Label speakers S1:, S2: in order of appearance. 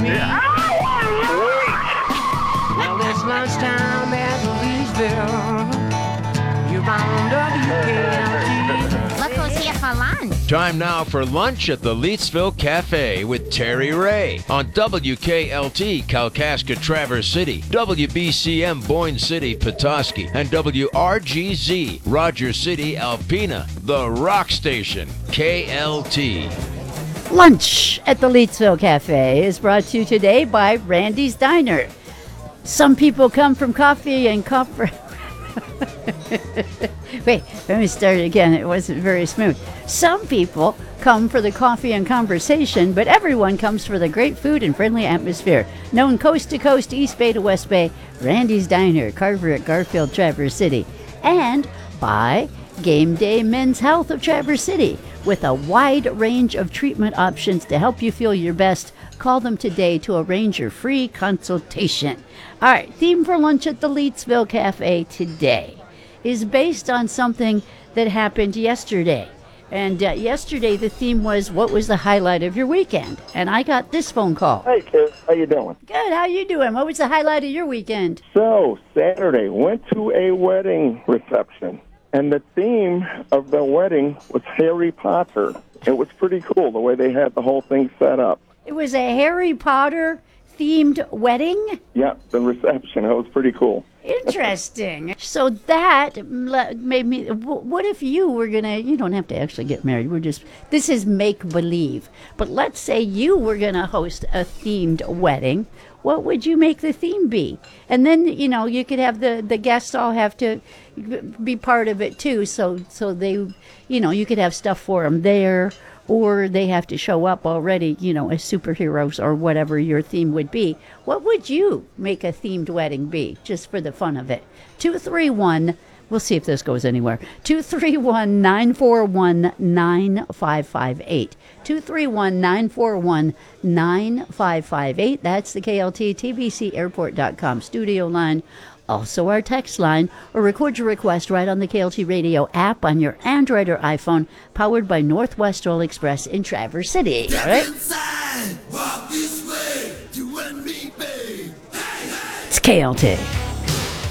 S1: Well, it's lunchtime at Leesville. You're bound WKLT.
S2: Look who's here for lunch.
S3: Time now for lunch at the Leetsville Cafe with Terry Ray on WKLT Kalkaska Traverse City, WBCM Boyne City Petoskey, and WRGZ Rogers City Alpena, the rock station, KLT.
S4: Lunch at the Leetsville Cafe is brought to you today by Randy's Diner. Some people come from coffee and comfort. Wait, let me start again. It wasn't very smooth. Some people come for the coffee and conversation, but everyone comes for the great food and friendly atmosphere. Known coast to coast, East Bay to West Bay, Randy's Diner, Carver at Garfield, Traverse City. And by Game Day Men's Health of Traverse City. With a wide range of treatment options to help you feel your best, call them today to arrange your free consultation. All right, theme for lunch at the Leetsville Cafe today is based on something that happened yesterday. And yesterday the theme was, what was the highlight of your weekend? And I got this phone call.
S5: Hey, kid. How you doing?
S4: Good, how you doing? What was the highlight of your weekend?
S5: So, Saturday, went to a wedding reception. And the theme of the wedding was Harry Potter. It was pretty cool, the way they had the whole thing set up.
S4: It was a Harry Potter themed wedding?
S5: Yeah, the reception. It was pretty cool.
S4: Interesting. So that made me, what if you were gonna, you don't have to actually get married, this is make-believe, but let's say you were gonna host a themed wedding. What would you make the theme be? And then, you could have the guests all have to be part of it too, so they, you could have stuff for them there, or they have to show up already, as superheroes or whatever your theme would be. What would you make a themed wedding be, just for the fun of it? 231, we'll see if this goes anywhere, 231-941-9558. 231-941-9558. That's the KLT TBCAirport.com studio line. Also our text line, or record your request right on the KLT Radio app on your Android or iPhone, powered by Northwest Oil Express in Traverse City. All right? It's KLT.